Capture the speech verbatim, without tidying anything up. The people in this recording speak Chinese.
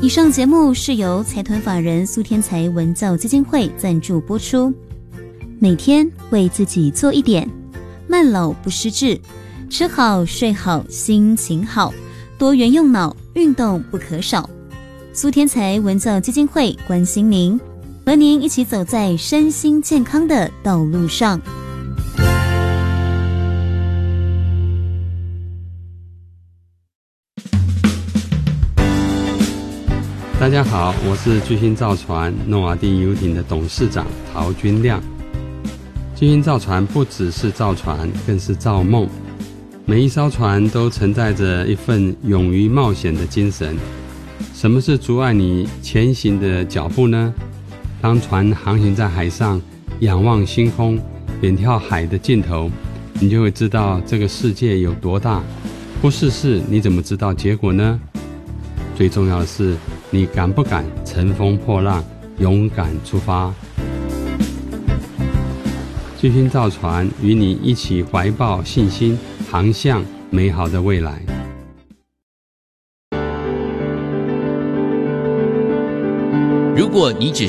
以上节目是由财团法人苏天才文教基金会赞助播出。每天为自己做一点，慢老不失智，吃好睡好心情好，多元用脑，运动不可少。苏天才文教基金会关心您，和您一起走在身心健康的道路上。 大家好，我是巨星造船诺瓦第游艇的董事长陶君亮。巨星造船不只是造船，更是造梦。每一艘船都承载着一份勇于冒险的精神。什么是阻碍你前行的脚步呢？当船航行在海上，仰望星空，远眺海的尽头，你就会知道这个世界有多大。不试试，你怎么知道结果呢？最重要的是，你敢不敢乘风破浪，勇敢出发？巨星造船与你一起怀抱信心，航向美好的未来。 如果你只